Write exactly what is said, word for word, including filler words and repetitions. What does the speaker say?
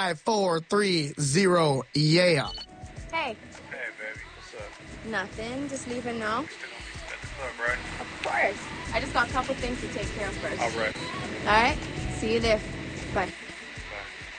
Five, four, three, zero, yeah. Hey. Hey, baby. What's up? Nothing. Just leaving now. We still gonna be at the club, right? Of course. I just got a couple things to take care of first. All right. All right. See you there. Bye.